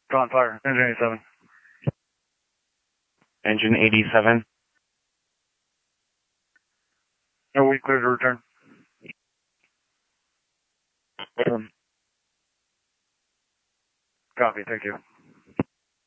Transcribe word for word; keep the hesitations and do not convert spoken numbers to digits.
On fire. Engine eighty-seven. Engine eighty-seven. No, we clear to return. Um, Copy, thank you.